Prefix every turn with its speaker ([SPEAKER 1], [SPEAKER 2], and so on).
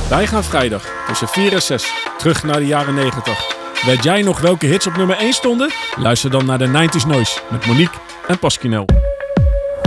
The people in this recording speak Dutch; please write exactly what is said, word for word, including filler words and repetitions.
[SPEAKER 1] Wij gaan vrijdag tussen vier en zes terug naar de jaren negentig. Weet jij nog welke hits op nummer één stonden? Luister dan naar de nineties Noise met Monique en Pasquinel.